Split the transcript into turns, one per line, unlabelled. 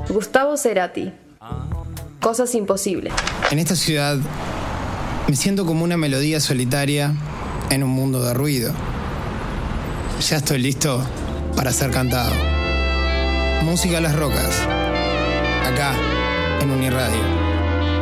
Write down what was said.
Gustavo Cerati. Cosas imposibles.
En esta ciudad me siento como una melodía solitaria en un mundo de ruido. Ya estoy listo para ser cantado. Música a las rocas. Acá, en Uniradio.